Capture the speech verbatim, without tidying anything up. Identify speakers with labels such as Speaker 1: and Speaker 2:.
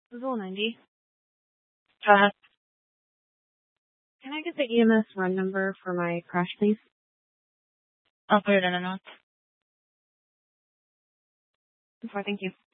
Speaker 1: Visual ninety.
Speaker 2: Go ahead.
Speaker 1: Can I get the E M S run number for my crash, please?
Speaker 2: I'll put it in a note.
Speaker 1: Before, thank you.